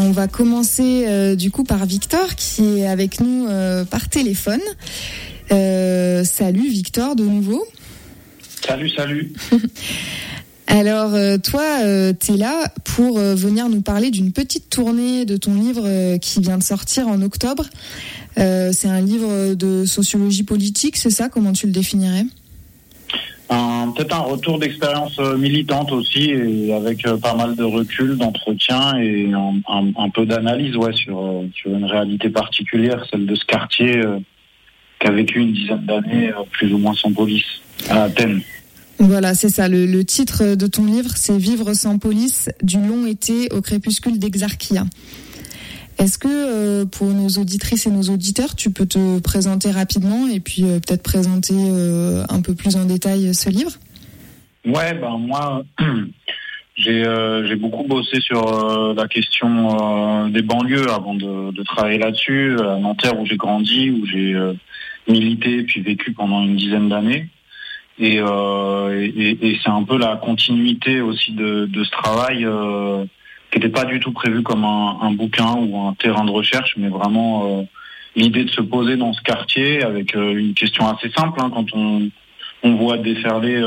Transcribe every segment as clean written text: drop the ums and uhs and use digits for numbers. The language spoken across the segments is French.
on va commencer du coup par Victor qui est avec nous par téléphone. Salut Victor de nouveau. Salut. Alors toi, t'es là pour venir nous parler d'une petite tournée de ton livre qui vient de sortir en octobre. C'est un livre de sociologie politique, c'est ça? Comment tu le définirais? Peut-être un retour d'expérience militante aussi, et avec pas mal de recul, d'entretien et un peu d'analyse sur une réalité particulière, celle de ce quartier qui a vécu une dizaine d'années plus ou moins sans police à Athènes. Voilà, c'est ça. Le titre de ton livre, c'est « Vivre sans police, du long été au crépuscule d'Exarchia ». Est-ce que pour nos auditrices et nos auditeurs, tu peux te présenter rapidement et puis peut-être présenter un peu plus en détail ce livre? Ouais, moi, j'ai beaucoup bossé sur la question des banlieues avant de travailler là-dessus, à Nanterre où j'ai grandi, où j'ai milité puis vécu pendant une dizaine d'années. Et c'est un peu la continuité aussi de ce travail qui n'était pas du tout prévu comme un bouquin ou un terrain de recherche, mais vraiment l'idée de se poser dans ce quartier avec une question assez simple, quand on voit déferler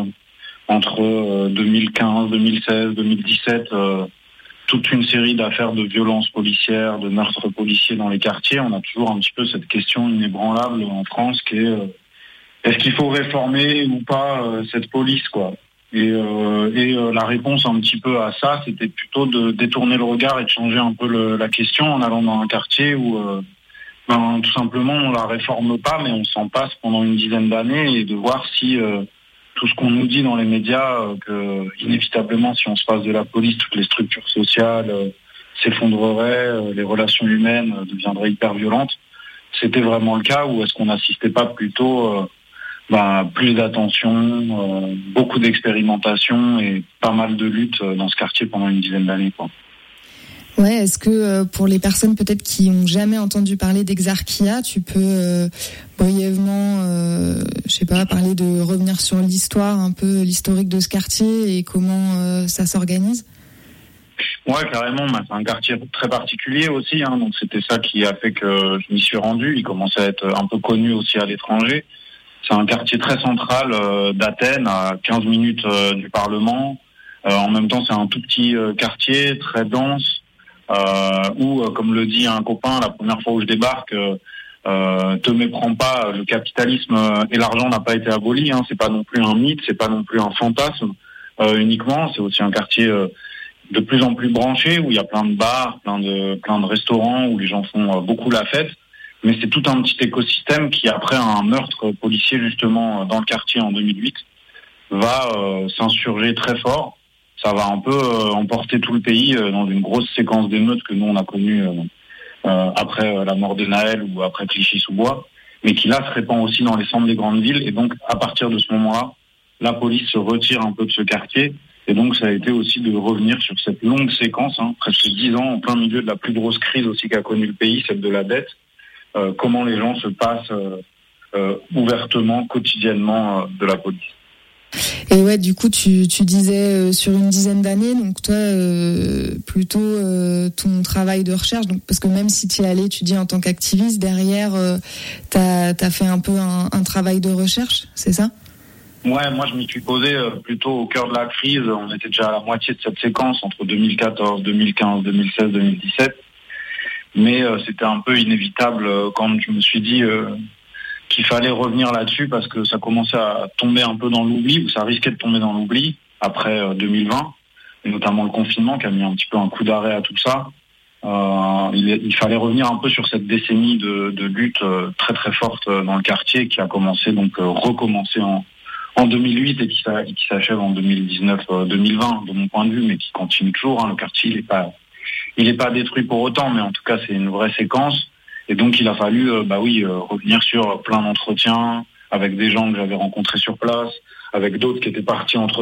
entre 2015, 2016, 2017 toute une série d'affaires de violences policières, de meurtres policiers dans les quartiers. On a toujours un petit peu cette question inébranlable en France qui est est-ce qu'il faut réformer ou pas cette police, quoi? Et la réponse un petit peu à ça, c'était plutôt de détourner le regard et de changer un peu la question en allant dans un quartier où tout simplement on la réforme pas, mais on s'en passe pendant une dizaine d'années, et de voir si tout ce qu'on nous dit dans les médias, que inévitablement si on se passe de la police, toutes les structures sociales s'effondreraient, les relations humaines deviendraient hyper violentes. C'était vraiment le cas, ou est-ce qu'on n'assistait pas plutôt plus d'attention, beaucoup d'expérimentation et pas mal de luttes dans ce quartier pendant une dizaine d'années, quoi. Ouais, est-ce que pour les personnes peut-être qui n'ont jamais entendu parler d'Exarchia, tu peux brièvement, parler de revenir sur l'histoire, un peu l'historique de ce quartier et comment ça s'organise? Ouais, carrément. C'est un quartier très particulier aussi, donc c'était ça qui a fait que je m'y suis rendu. Il commençait à être un peu connu aussi à l'étranger. C'est un quartier très central d'Athènes, à 15 minutes du Parlement. En même temps, c'est un tout petit quartier très dense, où, comme le dit un copain, la première fois où je débarque, te méprends pas, le capitalisme et l'argent n'a pas été aboli. C'est pas non plus un mythe, c'est pas non plus un fantasme uniquement. C'est aussi un quartier de plus en plus branché, où il y a plein de bars, plein de restaurants, où les gens font beaucoup la fête. Mais c'est tout un petit écosystème qui, après un meurtre policier justement dans le quartier en 2008, va s'insurger très fort. Ça va un peu emporter tout le pays dans une grosse séquence d'émeutes que nous on a connue après la mort de Naël ou après Clichy-sous-Bois, mais qui là se répand aussi dans les centres des grandes villes. Et donc à partir de ce moment-là, la police se retire un peu de ce quartier. Et donc ça a été aussi de revenir sur cette longue séquence, presque 10 ans, en plein milieu de la plus grosse crise aussi qu'a connue le pays, celle de la dette. Comment les gens se passent ouvertement, quotidiennement de la police. Et ouais, du coup, tu disais sur une dizaine d'années, donc toi, plutôt ton travail de recherche, donc parce que même si tu y allais étudier en tant qu'activiste, derrière, t'as fait un peu un travail de recherche, c'est ça? Ouais, moi je m'y suis posé plutôt au cœur de la crise. On était déjà à la moitié de cette séquence entre 2014, 2015, 2016, 2017. Mais c'était un peu inévitable quand je me suis dit qu'il fallait revenir là-dessus, parce que ça commençait à tomber un peu dans l'oubli, ou ça risquait de tomber dans l'oubli après 2020, et notamment le confinement qui a mis un petit peu un coup d'arrêt à tout ça. Il fallait revenir un peu sur cette décennie de lutte très très forte dans le quartier, qui a commencé recommencer en 2008 et qui s'achève en 2019-2020 de mon point de vue, mais qui continue toujours. Le quartier il est pas détruit pour autant, mais en tout cas c'est une vraie séquence. Et donc il a fallu revenir sur plein d'entretiens avec des gens que j'avais rencontrés sur place, avec d'autres qui étaient partis entre